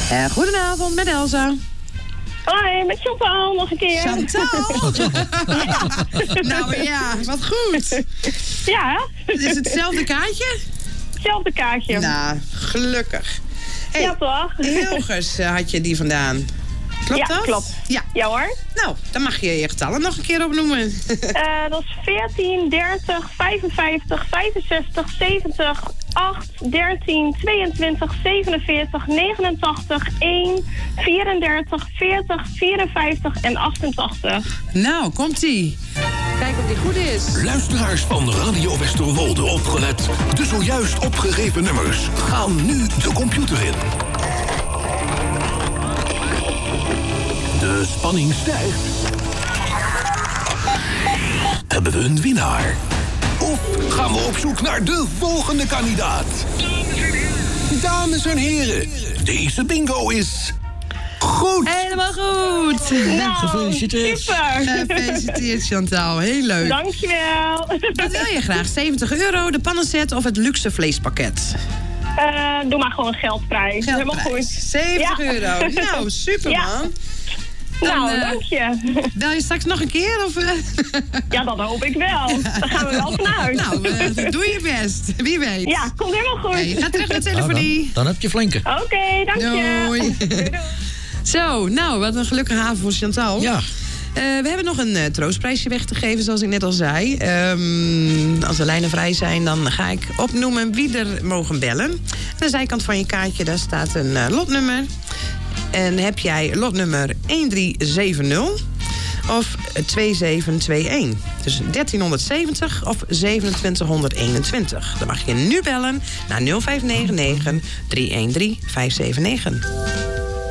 Goedenavond, met Elsa. Hoi, met Chantal nog een keer. Chantal? Nou ja, wat goed. Ja. Het is hetzelfde kaartje? Hetzelfde kaartje. Nou, gelukkig. Hey, ja, toch? Hilgers had je die vandaan. Klopt dat? Ja, klopt. Ja hoor. Nou, dan mag je je getallen nog een keer opnoemen. Dat is 14, 30, 55, 65, 70, 8, 13, 22, 47, 89, 1, 34, 40, 54 en 88. Nou, komt-ie. Kijk of die goed is. Luisteraars van Radio Westerwolde opgelet. De zojuist opgegeven nummers gaan nu de computer in. De spanning stijgt. Hebben we een winnaar? Of gaan we op zoek naar de volgende kandidaat? Dames en heren, deze bingo is goed. Helemaal goed. Nou, gefeliciteerd. Super. Gefeliciteerd, Chantal. Heel leuk. Dankjewel. Wat wil je graag? €70, de pannenset of het luxe vleespakket? Doe maar gewoon een geldprijs. Helemaal goed. €70. Nou, super man. Nou, dank je. Bel je straks nog een keer? Of, Ja, dat hoop ik wel. Daar gaan we wel vanuit. Nou, doe je best. Wie weet. Ja, komt helemaal goed. Ja, je gaat terug naar de telefonie. Dan heb je flinke. Oké, dank je. Doei. Zo, nou, wat een gelukkige avond voor Chantal. Ja. We hebben nog een troostprijsje weg te geven, zoals ik net al zei. Als de lijnen vrij zijn, dan ga ik opnoemen wie er mogen bellen. Aan de zijkant van je kaartje, daar staat een lotnummer. En heb jij lotnummer 1370 of 2721. Dus 1370 of 2721. Dan mag je nu bellen naar 0599 313 579.